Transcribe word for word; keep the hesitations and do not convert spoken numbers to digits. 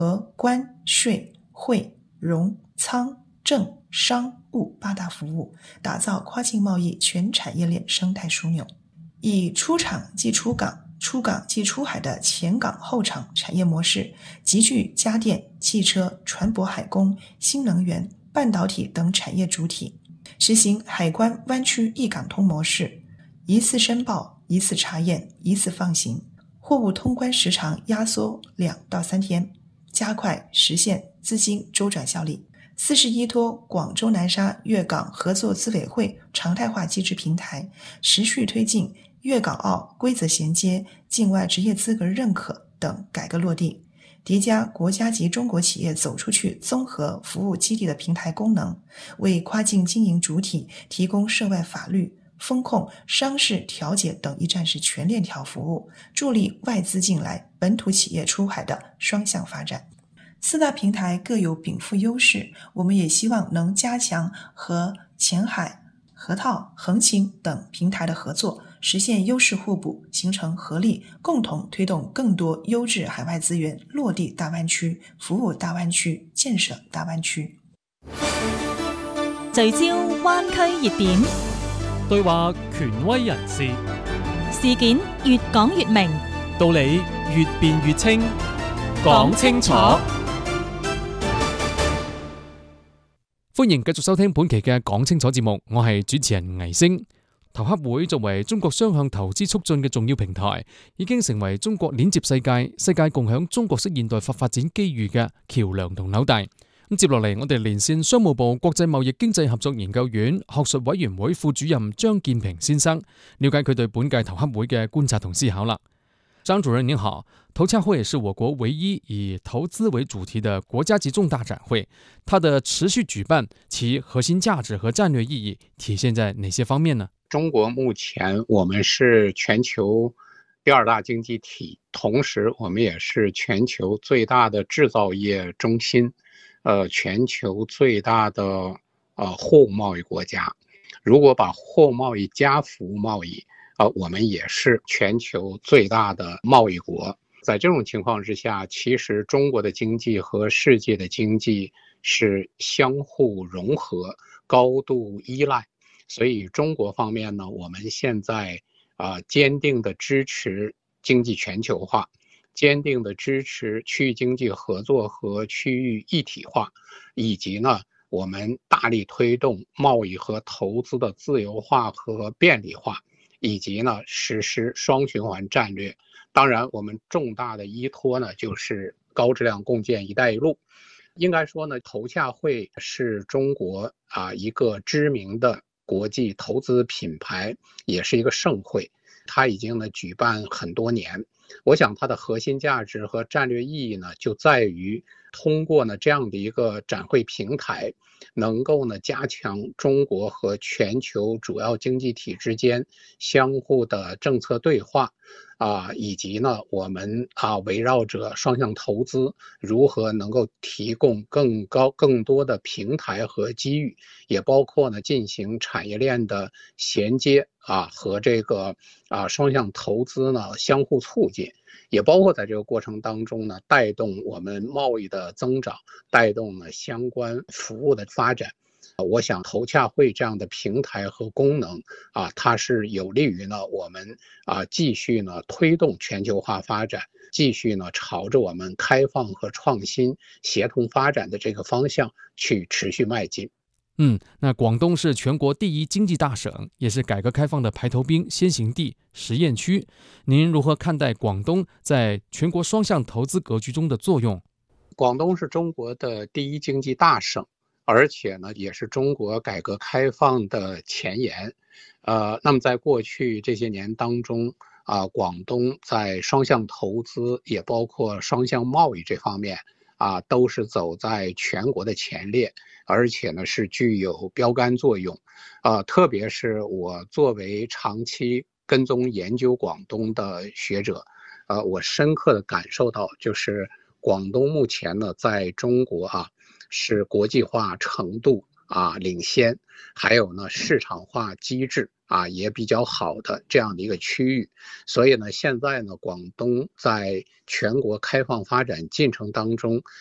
和关、税、汇、融、仓、政、商、务八大服务，打造跨境贸易全产业链生态枢纽，以出厂即出港、出港即出海的前港后厂产业模式，集聚家电、汽车、船舶海工、新能源、半导体等产业主体，实行海关湾区一港通模式，一次申报、一次查验、一次放行，货物通关时长压缩两到三天，加快实现资金周转效率。四是依托广州南沙粤港合作资委会常态化机制平台，持续推进粤港澳规则衔接、境外职业资格认可等改革落地，叠加国家级中国企业走出去综合服务基地的平台功能，为跨境经营主体提供涉外法律、风控、商事调解等一站式全链条服务，助力外资进来、本土企业出海的双向发展。四大平台各有禀赋优势，我们也希望能加强和前海、河套、横琴等平台的合作，实现优势互补，形成合力，共同推動更多優質海外資源落地大灣區、服務大灣區、建設大灣區。 聚焦灣區熱點， 對話權威人士， 事件越講越明， 道理越辯越清，講清楚。歡迎繼續收聽本期嘅講清楚節目，我係主持人倪星。投洽會作為中國雙向投資促進嘅重要平台，已經成為中國連接世界、世界共享中國式現代化發展機遇嘅橋樑同紐帶。咁接落嚟，我哋連線商務部國際貿易經濟合作研究院學術委員會副主任張建平先生，了解佢對本屆投洽會嘅觀察同思考啦。張主任您好，投洽會是我國唯一以投資為主題的國家級重大展會，它的持續舉辦，其核心價值和戰略意義體現在哪些方面呢？ 中國目前我們是全球第二大經濟體，同時我們也是全球最大的製造業中心，呃，全球最大的呃貨物貿易國家。如果把貨物貿易加服務貿易，呃，我們也是全球最大的貿易國。在這種情況之下，其實中國的經濟和世界的經濟是相互融合、高度依賴。所以中國方面呢，我們現在啊、呃、堅定的支持經濟全球化，堅定的支持區域經濟合作和區域一體化，以及呢，我們大力推動貿易和投資的自由化和便利化，以及呢實施雙循環戰略。當然，我們重大的依託呢，就是高質量共建“一帶一路”。應該說呢，投洽會是中國啊一個知名的國際投資品牌，也是一個盛會，它已經呢舉辦很多年。我想它的核心價值和戰略意義呢，就在於通過呢這樣的一個展會平台，能夠呢加強中國和全球主要經濟體之間相互的政策對話，啊，以及呢我們啊圍繞着雙向投資如何能夠提供更高更多的平台和機遇，也包括呢進行產業鏈的銜接啊和這個啊雙向投資呢相互促進，也包括在這個過程當中呢帶動我們貿易的增長，帶動呢相關服務的發展。我想投洽會這樣的平台和功能啊，它是有利於呢我們啊繼續呢推動全球化發展，繼續呢朝着我們開放和創新協同發展的這個方向去持續邁進。 嗯，那廣東是全國第一經濟大省，也是改革開放的排頭兵、先行地、實驗區。您如何看待廣東在全國雙向投資格局中的作用？ 廣東是中國的第一經濟大省，而且呢，也是中國改革開放的前沿。呃，那麼在過去這些年當中，啊、呃，廣東在雙向投資，也包括雙向貿易這方面，啊、呃，都是走在全國的前列，而且呢，是具有標杆作用。呃，特別是我作為長期跟蹤研究廣東的學者，呃，我深刻的感受到，就是廣東目前呢，在中國啊，是國際化程度啊领先，还有呢市场化机制啊也比较好的这样的一个区域。所以呢，现在呢，广东在全国开放发展进程当中